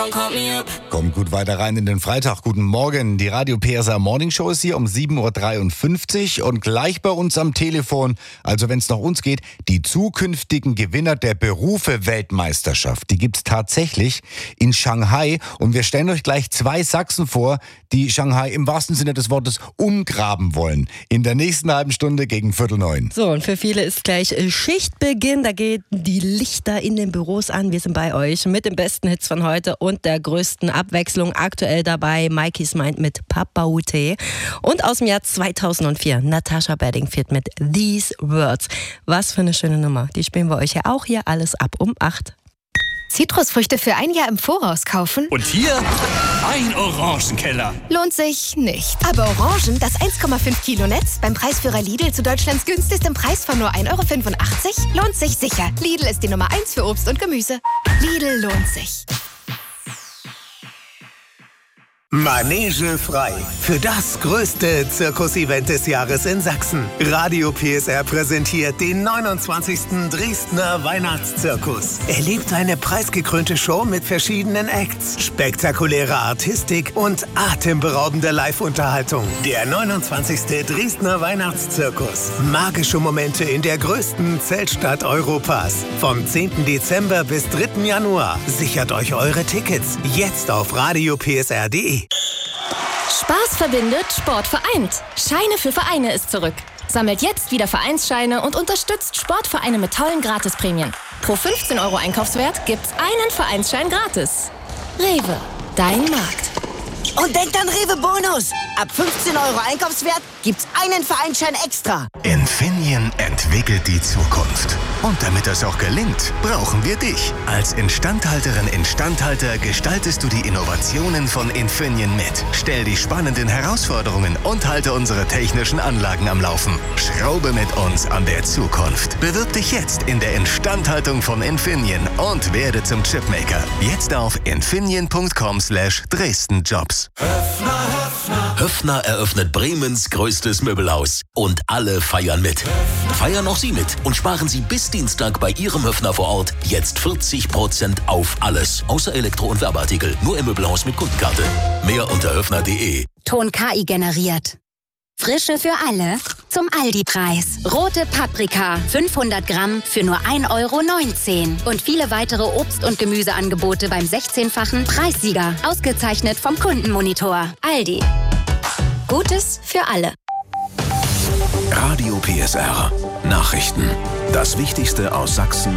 Kommt gut weiter rein in den Freitag. Guten Morgen. Die Radio PSR Morning Show ist hier um 7.53 Uhr und gleich bei uns am Telefon, also wenn es nach uns geht, die zukünftigen Gewinner der Berufe-Weltmeisterschaft. Die gibt's tatsächlich in Shanghai und wir stellen euch gleich 2 Sachsen vor, die Shanghai im wahrsten Sinne des Wortes umgraben wollen. In der nächsten halben Stunde gegen 8:45. So, und für viele ist gleich Schichtbeginn. Da gehen die Lichter in den Büros an. Wir sind bei euch mit den besten Hits von heute und der größten Abwechslung. Aktuell dabei Mikey's Mind mit Papa Ute. Und aus dem Jahr 2004 Natasha Bedingfield mit These Words. Was für eine schöne Nummer. Die spielen wir euch ja auch hier alles ab um 8. Zitrusfrüchte für ein Jahr im Voraus kaufen? Und hier ein Orangenkeller. Lohnt sich nicht. Aber Orangen, das 1,5 Kilo Netz, beim Preisführer Lidl zu Deutschlands günstigstem Preis von nur 1,85 €, lohnt sich sicher. Lidl ist die Nummer 1 für Obst und Gemüse. Lidl lohnt sich. Manege frei für das größte Zirkusevent des Jahres in Sachsen. Radio PSR präsentiert den 29. Dresdner Weihnachtszirkus. Erlebt eine preisgekrönte Show mit verschiedenen Acts, spektakuläre Artistik und atemberaubende Live-Unterhaltung. Der 29. Dresdner Weihnachtszirkus. Magische Momente in der größten Zeltstadt Europas. Vom 10. Dezember bis 3. Januar. Sichert euch eure Tickets jetzt auf radiopsr.de. Spaß verbindet, Sport vereint. Scheine für Vereine ist zurück. Sammelt jetzt wieder Vereinsscheine und unterstützt Sportvereine mit tollen Gratisprämien. Pro 15 € Einkaufswert gibt's einen Vereinsschein gratis. Rewe, dein Markt. Und denkt an Rewe Bonus. Ab 15 € Einkaufswert gibt's einen Vereinsschein extra. Infineon entwickelt die Zukunft. Und damit das auch gelingt, brauchen wir dich. Als Instandhalterin, Instandhalter gestaltest du die Innovationen von Infineon mit. Stell die spannenden Herausforderungen und halte unsere technischen Anlagen am Laufen. Schraube mit uns an der Zukunft. Bewirb dich jetzt in der Instandhaltung von Infineon und werde zum Chipmaker. Jetzt auf infineon.com/DresdenJobs. Höffner eröffnet Bremens größtes Möbelhaus. Und alle feiern mit. Feiern auch Sie mit und sparen Sie bis Dienstag bei Ihrem Höffner vor Ort jetzt 40% auf alles. Außer Elektro- und Werbeartikel. Nur im Möbelhaus mit Kundenkarte. Mehr unter höffner.de. Ton KI generiert. Frische für alle zum Aldi-Preis. Rote Paprika, 500 Gramm für nur 1,19 €. Und viele weitere Obst- und Gemüseangebote beim 16-fachen Preissieger. Ausgezeichnet vom Kundenmonitor. Aldi. Gutes für alle. Radio PSR. Nachrichten. Das Wichtigste aus Sachsen.